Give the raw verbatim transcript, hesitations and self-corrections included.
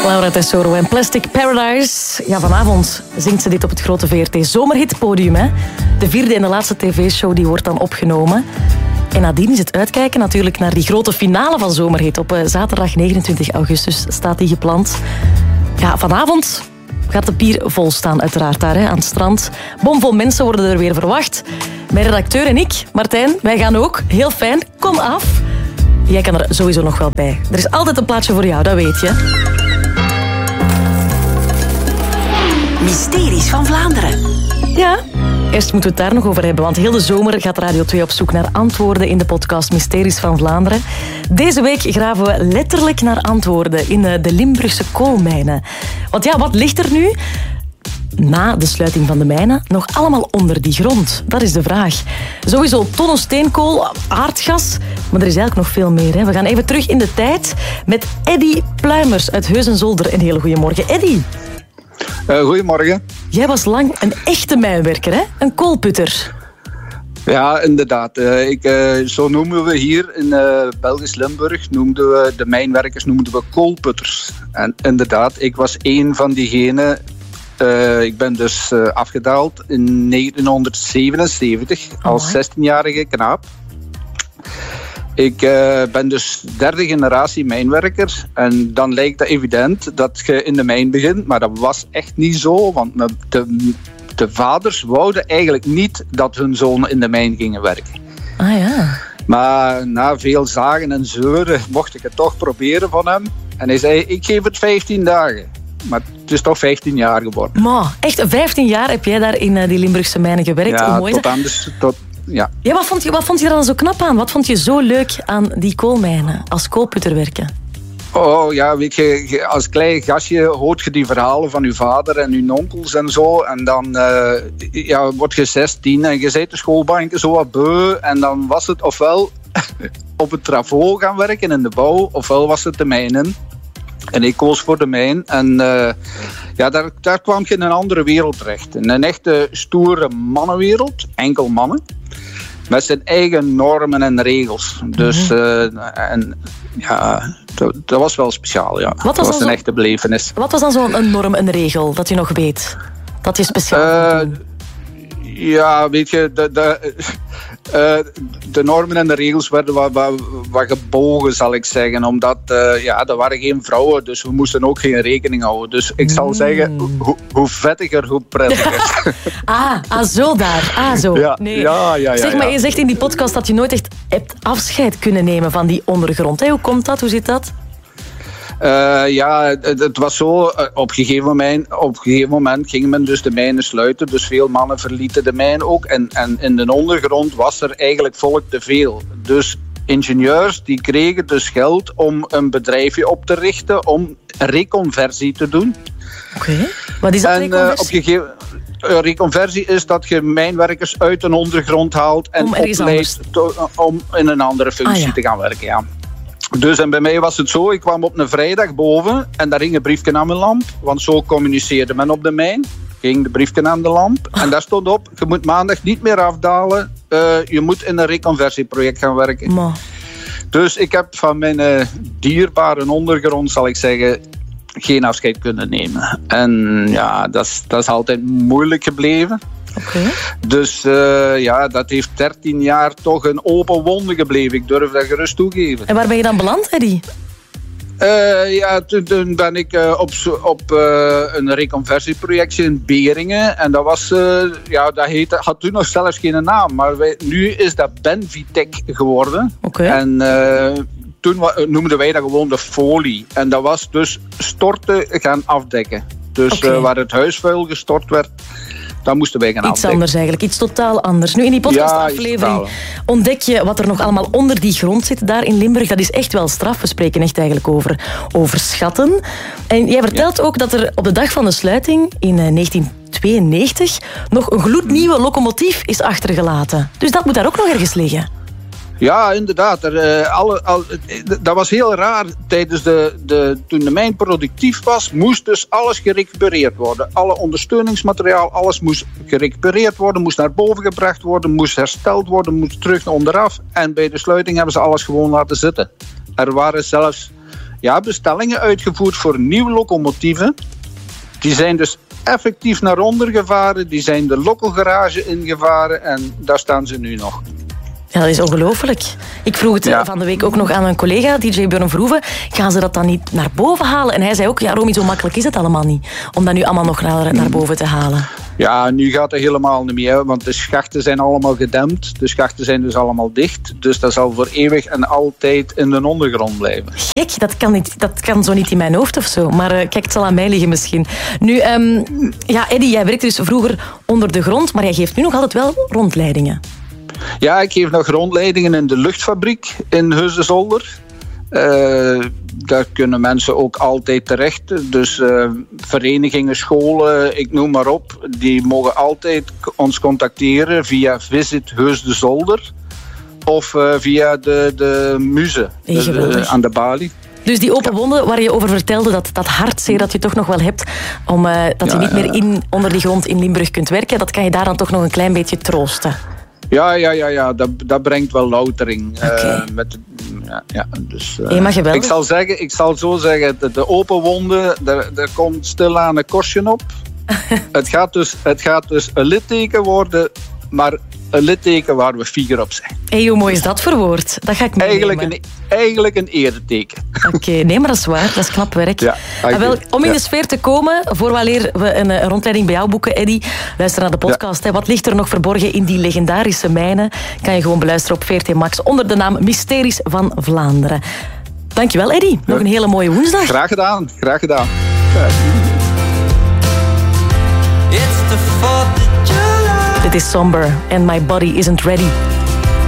Laura Tesoro en Plastic Paradise. Ja, vanavond zingt ze dit op het grote V R T Zomerhitpodium. Hè? De vierde en de laatste tv-show die wordt dan opgenomen. En nadien is het uitkijken natuurlijk naar die grote finale van Zomerhit. Op uh, zaterdag negenentwintig augustus staat die gepland. Ja, vanavond gaat de pier vol staan uiteraard daar hè, aan het strand. Bomvol mensen worden er weer verwacht. Mijn redacteur en ik, Martijn, wij gaan ook. Heel fijn, kom af. Jij kan er sowieso nog wel bij. Er is altijd een plaatsje voor jou, dat weet je. Mysteries van Vlaanderen. Ja, eerst moeten we het daar nog over hebben, want heel de zomer gaat Radio twee op zoek naar antwoorden in de podcast Mysteries van Vlaanderen. Deze week graven we letterlijk naar antwoorden in de Limburgse koolmijnen. Want ja, wat ligt er nu na de sluiting van de mijnen nog allemaal onder die grond? Dat is de vraag. Sowieso tonnen steenkool, aardgas, maar er is eigenlijk nog veel meer. Hè. We gaan even terug in de tijd met Eddy Pluimers uit Heus-en-Zolder. Een hele goede morgen. Eddy. Uh, goedemorgen. Jij was lang een echte mijnwerker, hè? Een koolputter. Ja, inderdaad. Uh, ik, uh, zo noemen we hier in uh, Belgisch Limburg, noemden we de mijnwerkers noemden we koolputters. En inderdaad, ik was één van diegenen. Uh, ik ben dus uh, afgedaald in negentien als zestienjarige knaap. Ik uh, ben dus derde generatie mijnwerker en dan lijkt het evident dat je in de mijn begint, maar dat was echt niet zo, want de, de vaders wouden eigenlijk niet dat hun zonen in de mijn gingen werken. Ah ja. Maar na veel zagen en zeuren mocht ik het toch proberen van hem en hij zei, ik geef het vijftien dagen. Maar het is toch vijftien jaar geworden. Maar echt, vijftien jaar heb jij daar in uh, die Limburgse mijnen gewerkt? Ja, Hoe mooi tot aan de... Tot, Ja. Ja, wat vond je, wat vond je er dan zo knap aan? Wat vond je zo leuk aan die koolmijnen, als koolputter werken? Oh ja, weet je, als klein gastje hoort je die verhalen van je vader en je onkels en zo. En dan uh, ja, word je zestien en je zit de schoolbanken zo wat beu. En dan was het ofwel op het trafo gaan werken in de bouw, ofwel was het de mijnen. En ik koos voor de mijn. En uh, ja, daar, daar kwam je in een andere wereld terecht. In een echte stoere mannenwereld, enkel mannen. Met zijn eigen normen en regels. Dus uh, en, ja, dat, dat was wel speciaal. Ja. Wat was dat was een zo, echte belevenis. Wat was dan zo'n norm, een regel, dat je nog weet? Dat je speciaal uh, Ja, weet je, de, de, uh, de normen en de regels werden wat, wat, wat gebogen, zal ik zeggen. Omdat, uh, ja, er waren geen vrouwen, dus we moesten ook geen rekening houden. Dus ik zal mm. zeggen, hoe, hoe vettiger, hoe prettiger. ah, ah, zo daar. Ah, zo. Ja, nee. ja, ja, ja, zeg maar, ja. je zegt in die podcast dat je nooit echt hebt afscheid kunnen nemen van die ondergrond. Hè? Hoe komt dat? Hoe zit dat? Uh, ja, het, het was zo, uh, op een gegeven moment, op een gegeven moment ging men dus de mijnen sluiten, dus veel mannen verlieten de mijn ook en, en in de ondergrond was er eigenlijk volk te veel. Dus ingenieurs die kregen dus geld om een bedrijfje op te richten, om reconversie te doen. Oké, okay. Wat is dat, en, reconversie? Uh, op gegeven, uh, reconversie is dat je mijnwerkers uit een ondergrond haalt en opleidt to, om in een andere functie ah, ja. te gaan werken, ja. Dus en bij mij was het zo, ik kwam op een vrijdag boven en daar ging een briefje aan mijn lamp, want zo communiceerde men op de mijn. Ging de briefje aan de lamp en daar stond op, je moet maandag niet meer afdalen, uh, je moet in een reconversieproject gaan werken. Ma. Dus ik heb van mijn uh, dierbare ondergrond, zal ik zeggen, geen afscheid kunnen nemen. En ja, dat is, dat is altijd moeilijk gebleven. Okay. Dus uh, ja, dat heeft dertien jaar toch een open wonde gebleven. Ik durf dat gerust toegeven. En waar ben je dan beland, Eddy? Uh, ja, toen, toen ben ik uh, op, op uh, een reconversieprojectje in Beringen. En dat was, uh, ja, dat heette, had toen nog zelfs geen naam. Maar wij, nu is dat Benvitec geworden. Okay. En uh, toen noemden wij dat gewoon de folie. En dat was dus storten gaan afdekken. Dus okay. uh, waar het huisvuil gestort werd, dan moesten wij gaan Iets afdekken. anders eigenlijk, iets totaal anders. Nu in die podcastaflevering ja, ontdek je wat er nog allemaal onder die grond zit daar in Limburg. Dat is echt wel straf. We spreken echt eigenlijk over, over schatten. En jij vertelt ja. ook dat er op de dag van de sluiting in negentien tweeënnegentig nog een gloednieuwe locomotief is achtergelaten. Dus dat moet daar ook nog ergens liggen. Ja, inderdaad. Er, uh, alle, al, dat was heel raar. Tijdens de, de, toen de mijn productief was, moest dus alles gerecupereerd worden. Alle ondersteuningsmateriaal, alles moest gerecupereerd worden, moest naar boven gebracht worden, moest hersteld worden, moest terug naar onderaf. En bij de sluiting hebben ze alles gewoon laten zitten. Er waren zelfs ja, bestellingen uitgevoerd voor nieuwe locomotieven. Die zijn dus effectief naar onder gevaren. Die zijn de lokkelgarage ingevaren en daar staan ze nu nog. Ja, dat is ongelooflijk. Ik vroeg het ja. van de week ook nog aan een collega, D J Björn Verhoeven. Gaan ze dat dan niet naar boven halen? En hij zei ook, ja Romy, zo makkelijk is het allemaal niet. Om dat nu allemaal nog naar, naar boven te halen. Ja, nu gaat het helemaal niet meer. Want de schachten zijn allemaal gedempt. De schachten zijn dus allemaal dicht. Dus dat zal voor eeuwig en altijd in de ondergrond blijven. Gek, dat kan, niet, dat kan zo niet in mijn hoofd of zo. Maar uh, kijk, het zal aan mij liggen misschien. Nu, um, ja, Eddy, jij werkte dus vroeger onder de grond. Maar jij geeft nu nog altijd wel rondleidingen. Ja, ik geef nog rondleidingen in de luchtfabriek in Heusden-Zolder. Uh, daar kunnen mensen ook altijd terecht. Dus uh, verenigingen, scholen, ik noem maar op. Die mogen altijd ons contacteren via Visit Heusden-Zolder. Of uh, via de, de muze de, de, aan de balie. Dus die open wonden waar je over vertelde, dat, dat hartzeer dat je toch nog wel hebt, om, uh, dat je ja, niet ja. meer in, onder die grond in Limburg kunt werken, dat kan je daar dan toch nog een klein beetje troosten. Ja, ja, ja, ja. Dat, dat brengt wel loutering. Okay. Uh, met, ja, ja, dus, uh, hey, ik, zal zeggen, ik zal zo zeggen, de, de open wonden, daar, daar komt stilaan een korstje op. het, gaat dus, het gaat dus een litteken worden, maar een litteken waar we fier op zijn. Hey, hoe mooi is dat voor woord? Dat ga ik meenemen. Eigenlijk een, eigenlijk een ereteken. Oké, okay, nee, maar dat is waar. Dat is knap werk. Ja, ah, wel, om in ja. de sfeer te komen, vooraleer we een, een rondleiding bij jou boeken, Eddy, luister naar de podcast. Ja. Hè. Wat ligt er nog verborgen in die legendarische mijnen? Kan je gewoon beluisteren op V R T Max onder de naam Mysteries van Vlaanderen. Dankjewel, Eddy. Nog een hele mooie woensdag. Graag gedaan. Graag gedaan. Ja. Dit is Somber and My Body Isn't Ready.